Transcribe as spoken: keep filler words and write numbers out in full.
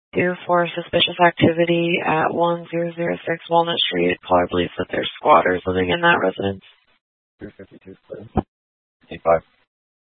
Due for suspicious activity at one zero zero six Walnut Street. Caller believes that there's squatters living in that residence. three fifty-two, please. eight five.